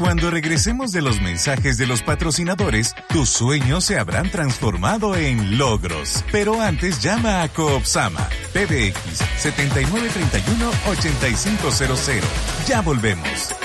Cuando regresemos de los mensajes de los patrocinadores, tus sueños se habrán transformado en logros. Pero antes llama a Coopsama, PBX 7931-8500. Ya volvemos.